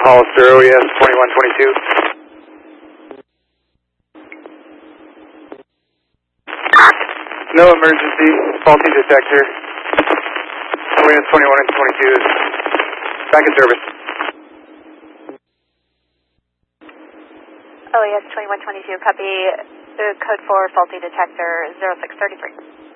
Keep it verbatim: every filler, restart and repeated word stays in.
Hollister O E S twenty-one twenty-two. No emergency, faulty detector. O E S twenty-one and twenty-two is back in service. O E S twenty-one twenty-two, copy. The code for faulty detector zero six three three.